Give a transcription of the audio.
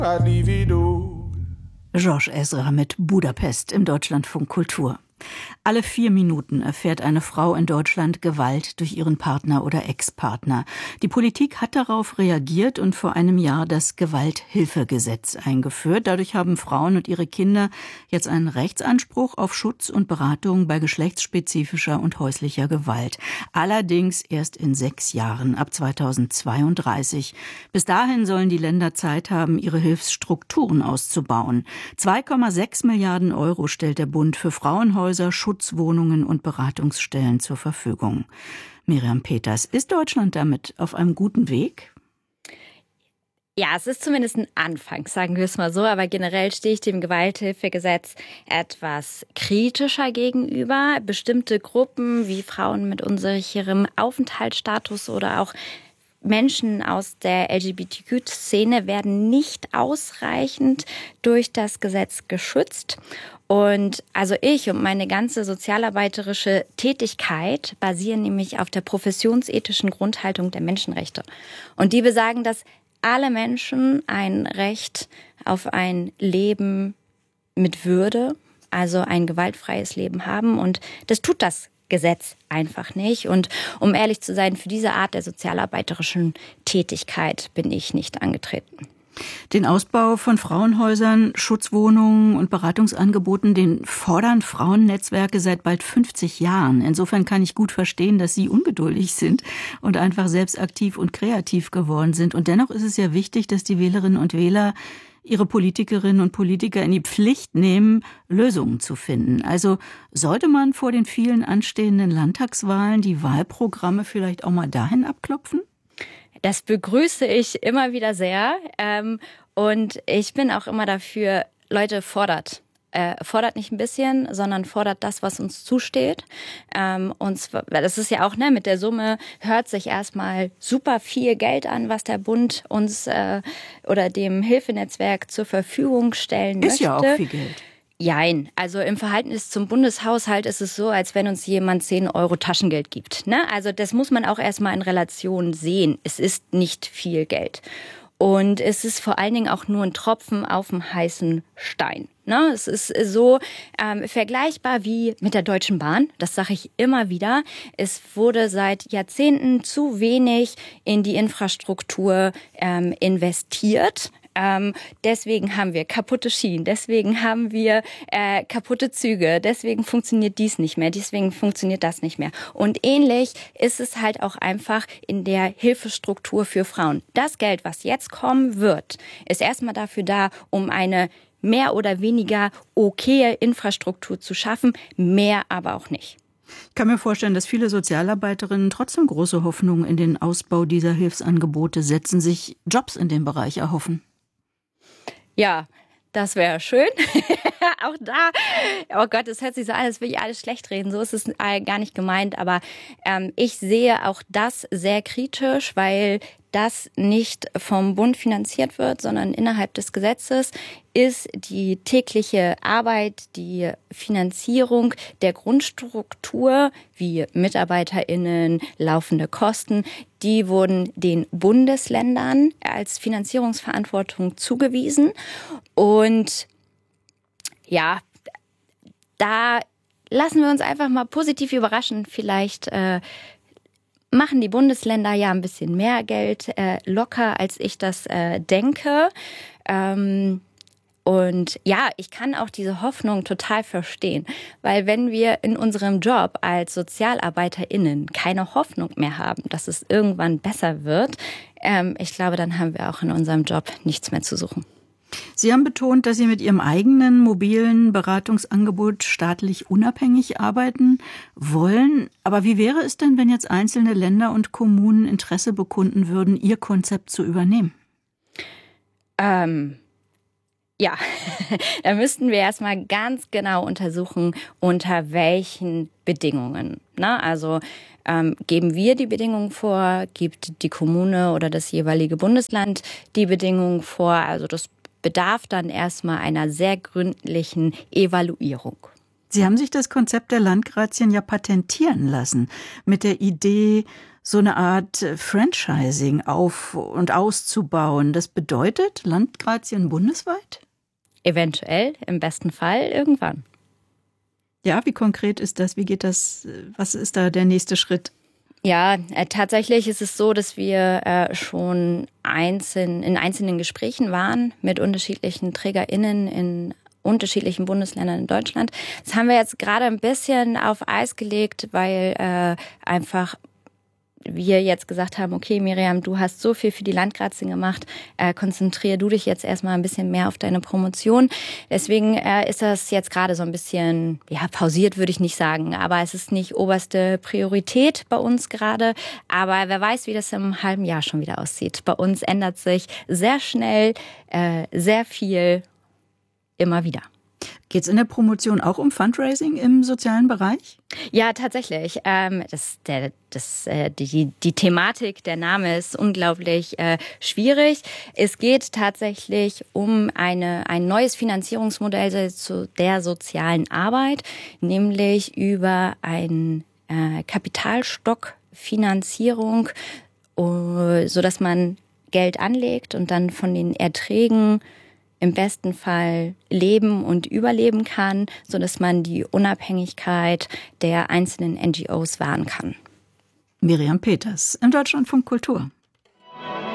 Georges Ezra mit Budapest im Deutschlandfunk Kultur. Alle 4 Minuten erfährt eine Frau in Deutschland Gewalt durch ihren Partner oder Ex-Partner. Die Politik hat darauf reagiert und vor einem Jahr das Gewalthilfegesetz eingeführt. Dadurch haben Frauen und ihre Kinder jetzt einen Rechtsanspruch auf Schutz und Beratung bei geschlechtsspezifischer und häuslicher Gewalt. Allerdings erst in 6 Jahren, ab 2032. Bis dahin sollen die Länder Zeit haben, ihre Hilfsstrukturen auszubauen. 2,6 Milliarden Euro stellt der Bund für Frauenhäuser, Schutzwohnungen und Beratungsstellen zur Verfügung. Miriam Peters, ist Deutschland damit auf einem guten Weg? Ja, es ist zumindest ein Anfang, sagen wir es mal so. Aber generell stehe ich dem Gewalthilfegesetz etwas kritischer gegenüber. Bestimmte Gruppen wie Frauen mit unsicherem Aufenthaltsstatus oder auch Menschen aus der LGBTQ-Szene werden nicht ausreichend durch das Gesetz geschützt. Und also ich und meine ganze sozialarbeiterische Tätigkeit basieren nämlich auf der professionsethischen Grundhaltung der Menschenrechte. Und die besagen, dass alle Menschen ein Recht auf ein Leben mit Würde, also ein gewaltfreies Leben haben. Und das tut das Gesetz einfach nicht. Und um ehrlich zu sein, für diese Art der sozialarbeiterischen Tätigkeit bin ich nicht angetreten. Den Ausbau von Frauenhäusern, Schutzwohnungen und Beratungsangeboten, den fordern Frauennetzwerke seit bald 50 Jahren. Insofern kann ich gut verstehen, dass Sie ungeduldig sind und einfach selbst aktiv und kreativ geworden sind. Und dennoch ist es ja wichtig, dass die Wählerinnen und Wähler ihre Politikerinnen und Politiker in die Pflicht nehmen, Lösungen zu finden. Also sollte man vor den vielen anstehenden Landtagswahlen die Wahlprogramme vielleicht auch mal dahin abklopfen? Das begrüße ich immer wieder sehr. Und ich bin auch immer dafür, Leute, fordert. Fordert nicht ein bisschen, sondern fordert das, was uns zusteht. Und zwar, das ist ja auch, mit der Summe hört sich erstmal super viel Geld an, was der Bund uns oder dem Hilfenetzwerk zur Verfügung stellen möchte. Ist ja auch viel Geld. Jein. Also im Verhältnis zum Bundeshaushalt ist es so, als wenn uns jemand 10 Euro Taschengeld gibt. Also das muss man auch erstmal in Relation sehen. Es ist nicht viel Geld. Und es ist vor allen Dingen auch nur ein Tropfen auf dem heißen Stein. Es ist so vergleichbar wie mit der Deutschen Bahn. Das sage ich immer wieder. Es wurde seit Jahrzehnten zu wenig in die Infrastruktur investiert. Deswegen haben wir kaputte Schienen, deswegen haben wir kaputte Züge, deswegen funktioniert dies nicht mehr, deswegen funktioniert das nicht mehr. Und ähnlich ist es halt auch einfach in der Hilfestruktur für Frauen. Das Geld, was jetzt kommen wird, ist erstmal dafür da, um eine mehr oder weniger okaye Infrastruktur zu schaffen, mehr aber auch nicht. Ich kann mir vorstellen, dass viele Sozialarbeiterinnen trotzdem große Hoffnungen in den Ausbau dieser Hilfsangebote setzen, sich Jobs in dem Bereich erhoffen. Ja, das wäre schön. Auch da, oh Gott, es hört sich so an, als will ich alles schlecht reden. So ist es gar nicht gemeint. Aber ich sehe auch das sehr kritisch, weil das nicht vom Bund finanziert wird, sondern innerhalb des Gesetzes ist die tägliche Arbeit, die Finanzierung der Grundstruktur wie MitarbeiterInnen, laufende Kosten, die wurden den Bundesländern als Finanzierungsverantwortung zugewiesen. Und ja, da lassen wir uns einfach mal positiv überraschen. Vielleicht machen die Bundesländer ja ein bisschen mehr Geld locker, als ich das denke. Und ja, ich kann auch diese Hoffnung total verstehen, weil wenn wir in unserem Job als SozialarbeiterInnen keine Hoffnung mehr haben, dass es irgendwann besser wird, ich glaube, dann haben wir auch in unserem Job nichts mehr zu suchen. Sie haben betont, dass Sie mit Ihrem eigenen mobilen Beratungsangebot staatlich unabhängig arbeiten wollen. Aber wie wäre es denn, wenn jetzt einzelne Länder und Kommunen Interesse bekunden würden, Ihr Konzept zu übernehmen? Ja, da müssten wir erstmal ganz genau untersuchen, unter welchen Bedingungen. Also geben wir die Bedingungen vor, gibt die Kommune oder das jeweilige Bundesland die Bedingungen vor. Also das bedarf dann erstmal einer sehr gründlichen Evaluierung. Sie haben sich das Konzept der Landgrazien ja patentieren lassen, mit der Idee, so eine Art Franchising auf- und auszubauen. Das bedeutet Landgrazien bundesweit? Eventuell, im besten Fall, irgendwann. Ja, wie konkret ist das? Wie geht das? Was ist da der nächste Schritt? Ja, tatsächlich ist es so, dass wir schon in einzelnen Gesprächen waren mit unterschiedlichen TrägerInnen in unterschiedlichen Bundesländern in Deutschland. Das haben wir jetzt gerade ein bisschen auf Eis gelegt, weil einfach wir jetzt gesagt haben, okay, Miriam, du hast so viel für die Landgrazien gemacht, konzentrier du dich jetzt erstmal ein bisschen mehr auf deine Promotion. Deswegen ist das jetzt gerade so ein bisschen, ja, pausiert würde ich nicht sagen, aber es ist nicht oberste Priorität bei uns gerade. Aber wer weiß, wie das im halben Jahr schon wieder aussieht. Bei uns ändert sich sehr schnell, sehr viel, immer wieder. Geht es in der Promotion auch um Fundraising im sozialen Bereich? Ja, tatsächlich. Die Thematik, der Name ist unglaublich schwierig. Es geht tatsächlich um ein neues Finanzierungsmodell der sozialen Arbeit, nämlich über ein Kapitalstockfinanzierung, sodass man Geld anlegt und dann von den Erträgen im besten Fall leben und überleben kann, sodass man die Unabhängigkeit der einzelnen NGOs wahren kann. Miriam Peters im Deutschlandfunk Kultur.